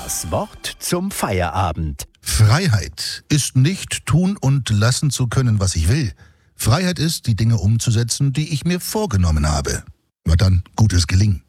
Das Wort zum Feierabend. Freiheit ist nicht tun und lassen zu können, was ich will. Freiheit ist, die Dinge umzusetzen, die ich mir vorgenommen habe. Na dann, gutes Gelingen.